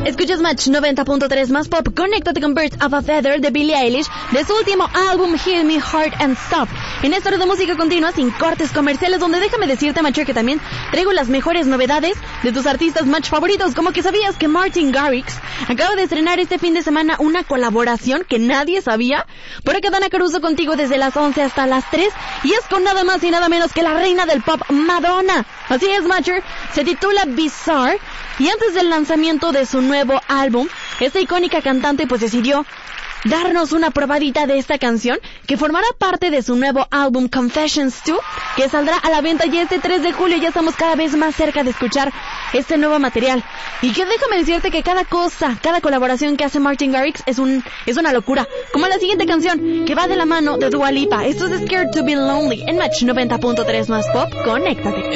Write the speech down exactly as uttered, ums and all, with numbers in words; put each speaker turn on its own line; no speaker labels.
Escuchas Match noventa punto tres más pop. Conéctate con Birds of a Feather de Billie Eilish de su último álbum Heal Me Heart and Stop. En esta hora de música continua sin cortes comerciales, donde déjame decirte, Matcher, que también traigo las mejores novedades de tus artistas Match favoritos. Como que sabías que Martin Garrix acaba de estrenar este fin de semana una colaboración que nadie sabía. Por acá Dana Caruso contigo desde las once hasta las tres, y es con nada más y nada menos que la reina del pop, Madonna. Así es, Matcher, se titula Bizarre, y antes del lanzamiento de su nuevo álbum, esta icónica cantante pues decidió darnos una probadita de esta canción que formará parte de su nuevo álbum Confessions dos, que saldrá a la venta ya este tres de julio. Ya estamos cada vez más cerca de escuchar este nuevo material, y que déjame decirte que cada cosa, cada colaboración que hace Martin Garrix es un es una locura, como la siguiente canción que va de la mano de Dua Lipa. Esto es Scared to be Lonely en Match noventa punto tres más pop. Conéctate.